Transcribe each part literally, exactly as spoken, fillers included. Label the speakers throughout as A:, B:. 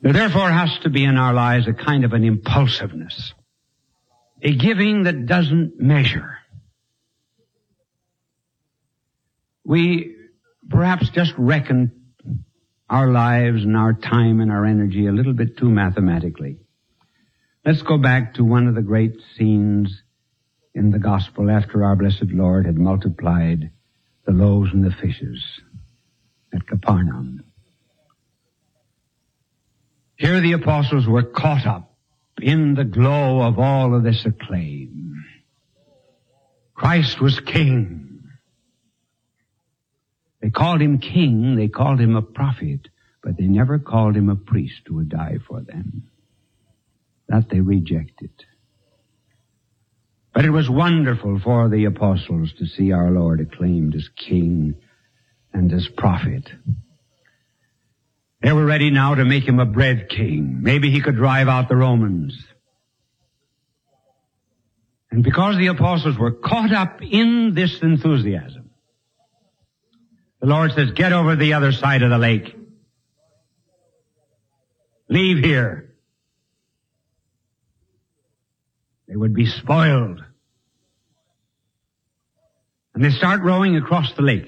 A: There therefore has to be in our lives a kind of an impulsiveness, a giving that doesn't measure. We perhaps just reckon our lives and our time and our energy a little bit too mathematically. Let's go back to one of the great scenes in the gospel after our blessed Lord had multiplied the loaves and the fishes at Capernaum. Here the apostles were caught up in the glow of all of this acclaim. Christ was king. They called him king, they called him a prophet, but they never called him a priest who would die for them. That they rejected. But it was wonderful for the apostles to see our Lord acclaimed as king and as prophet. They were ready now to make him a bread king. Maybe he could drive out the Romans. And because the apostles were caught up in this enthusiasm, the Lord says, get over the other side of the lake. Leave here. They would be spoiled. And they start rowing across the lake.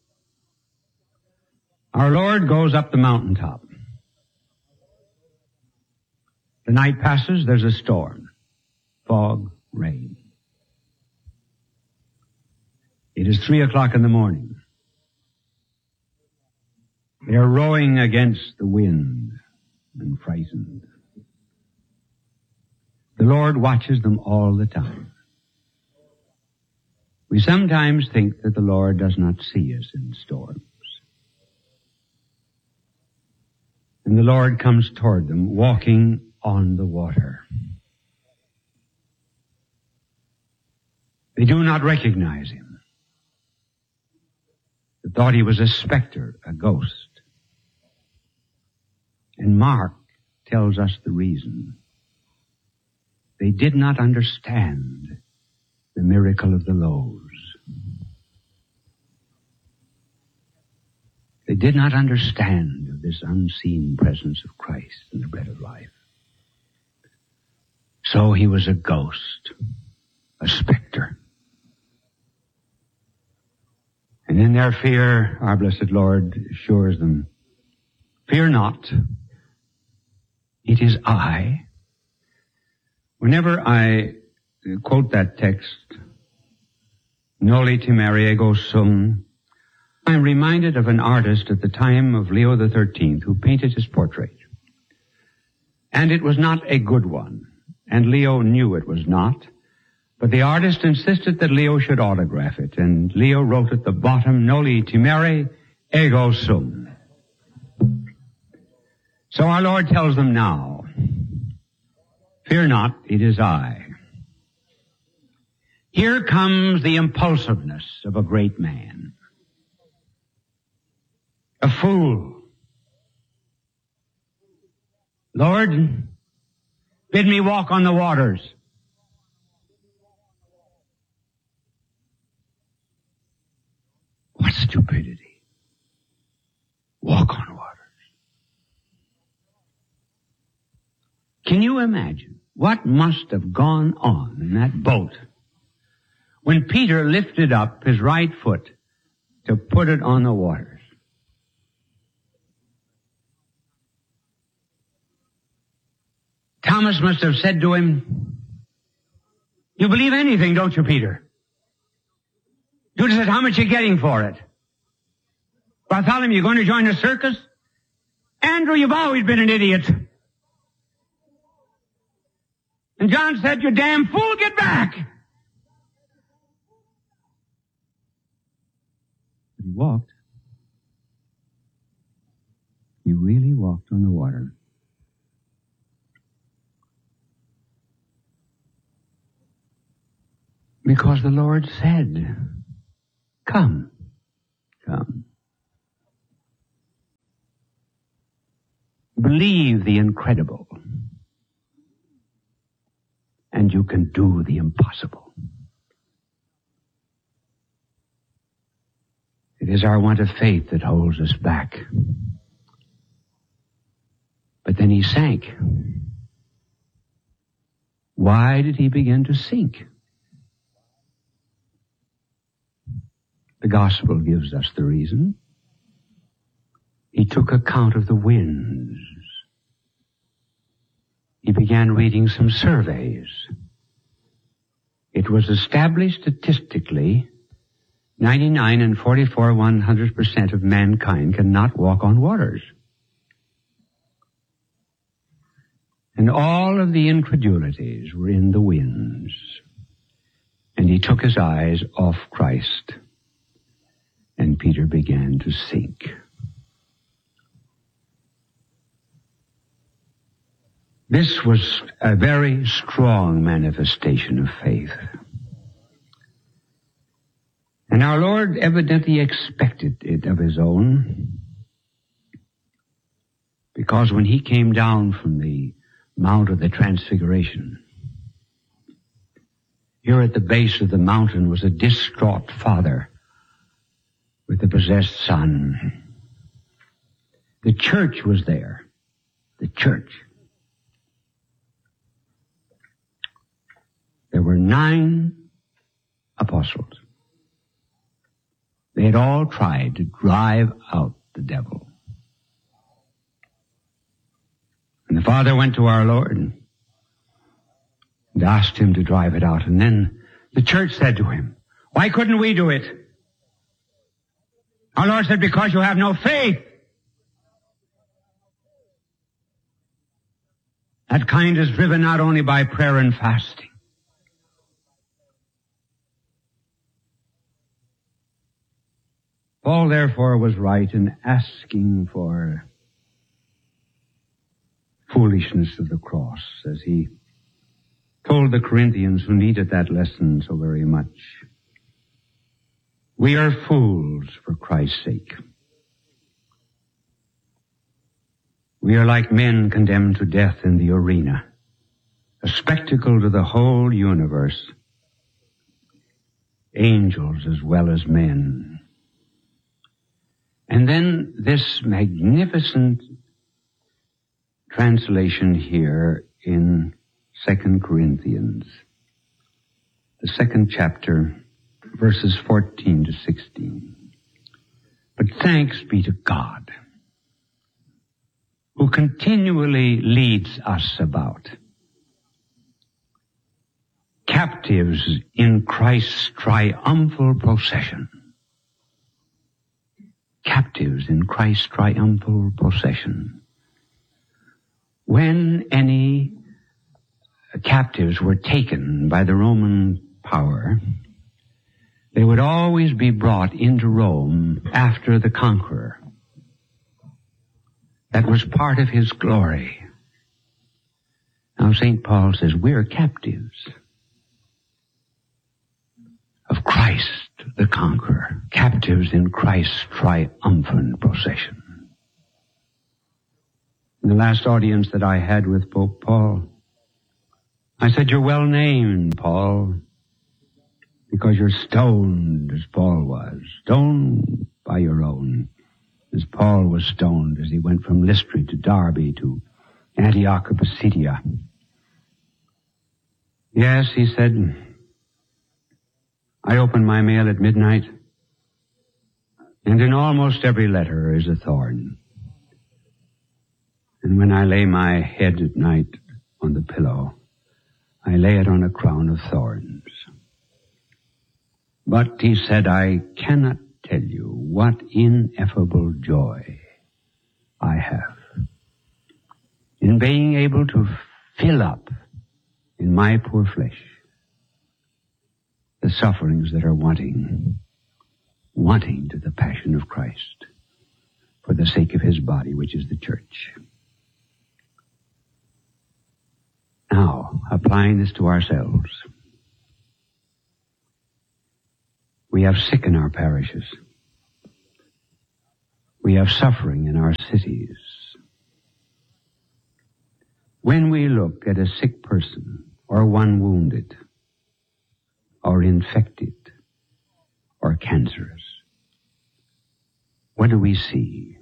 A: Our Lord goes up the mountaintop. The night passes, there's a storm. Fog, rain. It is three o'clock in the morning. They are rowing against the wind and frightened. The Lord watches them all the time. We sometimes think that the Lord does not see us in storms. And the Lord comes toward them, walking on the water. They do not recognize him. They thought he was a specter, a ghost. And Mark tells us the reason. They did not understand the miracle of the loaves. They did not understand this unseen presence of Christ in the bread of life. So he was a ghost, a specter. And in their fear, our blessed Lord assures them, fear not, it is I. Whenever I quote that text, Noli timere ego sum, I'm reminded of an artist at the time of Leo the thirteenth who painted his portrait. And it was not a good one. And Leo knew it was not. But the artist insisted that Leo should autograph it. And Leo wrote at the bottom, Noli timere ego sum. So our Lord tells them now, fear not, it is I. Here comes the impulsiveness of a great man. A fool. Lord, bid me walk on the waters. What stupidity. Walk on waters. Can you imagine what must have gone on in that boat when Peter lifted up his right foot to put it on the waters? Thomas must have said to him, you believe anything, don't you, Peter? Judas said, how much are you getting for it? Bartholomew, you going to join a circus? Andrew, you've always been an idiot. And John said, you damn fool, get back. But he walked. He really walked on the water. Because the Lord said, come, come. Believe the incredible, and you can do the impossible. It is our want of faith that holds us back. But then he sank. Why did he begin to sink? The gospel gives us the reason. He took account of the winds. He began reading some surveys. It was established statistically, ninety-nine and forty-four one hundredths percent of mankind cannot walk on waters. And all of the incredulities were in the winds. And he took his eyes off Christ. And Peter began to sink. This was a very strong manifestation of faith. And our Lord evidently expected it of his own, because when he came down from the Mount of the Transfiguration, here at the base of the mountain was a distraught father with a possessed son. The church was there. The church. There were nine apostles. They had all tried to drive out the devil. And the Father went to our Lord and asked him to drive it out. And then the church said to him, "Why couldn't we do it?" Our Lord said, "Because you have no faith." That kind is driven not only by prayer and fasting. Paul, therefore, was right in asking for foolishness of the cross, as he told the Corinthians who needed that lesson so very much. We are fools for Christ's sake. We are like men condemned to death in the arena, a spectacle to the whole universe, angels as well as men. And then this magnificent translation here in Second Corinthians, the second chapter, verses fourteen to sixteen. But thanks be to God, who continually leads us about, captives in Christ's triumphal procession. Captives in Christ's triumphal procession. When any captives were taken by the Roman power, they would always be brought into Rome after the conqueror. That was part of his glory. Now Saint Paul says we're captives of Christ the conqueror, captives in Christ's triumphant procession. In the last audience that I had with Pope Paul, I said, "You're well named, Paul, because you're stoned as Paul was, stoned by your own, as Paul was stoned as he went from Lystra to Derbe to Antioch of Pisidia." Yes, he said, I open my mail at midnight, and in almost every letter is a thorn. And when I lay my head at night on the pillow, I lay it on a crown of thorns. But, he said, I cannot tell you what ineffable joy I have in being able to fill up in my poor flesh the sufferings that are wanting, wanting to the passion of Christ for the sake of his body, which is the church. Now, applying this to ourselves, we have sick in our parishes. We have suffering in our cities. When we look at a sick person or one wounded, or infected, or cancerous, what do we see?